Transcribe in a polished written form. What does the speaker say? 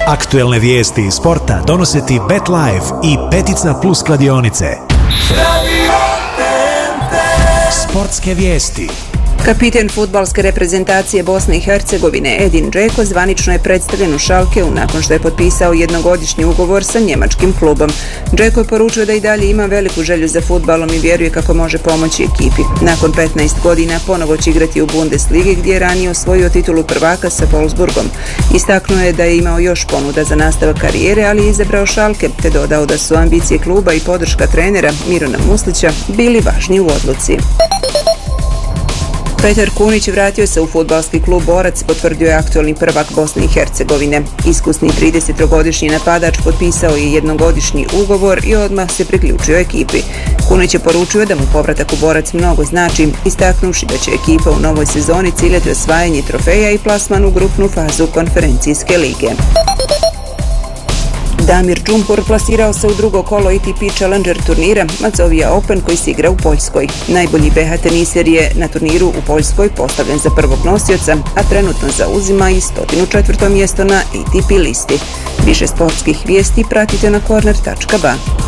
Aktuelne vijesti iz sporta donose ti BetLife i Peticna Plus kladionice. Sportske vijesti. Kapiten fudbalske reprezentacije Bosne i Hercegovine Edin Džeko zvanično je predstavljen u Schalkeu nakon što je potpisao jednogodišnji ugovor sa njemačkim klubom. Džeko je poručio da i dalje ima veliku želju za fudbalom i vjeruje kako može pomoći ekipi. Nakon 15 godina ponovo će igrati u Bundesligi gdje je ranije osvojio titulu prvaka sa Wolfsburgom. Istaknuo je da je imao još ponuda za nastavak karijere, ali je izabrao Schalke, te dodao da su ambicije kluba i podrška trenera Mirona Muslića bili važni u odluci. Petar Kunić vratio se u fudbalski klub Borac, potvrdio je aktualni prvak Bosne i Hercegovine. Iskusni 33-godišnji napadač potpisao je jednogodišnji ugovor i odmah se priključio ekipi. Kunić je poručio da mu povratak u Borac mnogo znači, istaknuvši da će ekipa u novoj sezoni ciljati osvajanje trofeja i plasman u grupnu fazu konferencijske lige. Damir Džumpur plasirao se u drugo kolo ATP Challenger turnira Mazovija Open koji se igra u Poljskoj. Najbolji BH teniser je na turniru u Poljskoj postavljen za prvog nosioca, a trenutno zauzima i 104. mjesto na ATP listi. Više sportskih vijesti pratite na corner.ba.